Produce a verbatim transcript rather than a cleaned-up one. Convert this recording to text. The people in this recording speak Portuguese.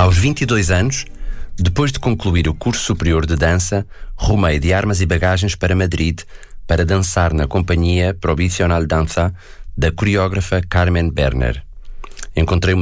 Aos vinte e dois anos, depois de concluir o curso superior de dança, rumei de armas e bagagens para Madrid para dançar na companhia Provisional Danza da coreógrafa Carmen Berner. Encontrei uma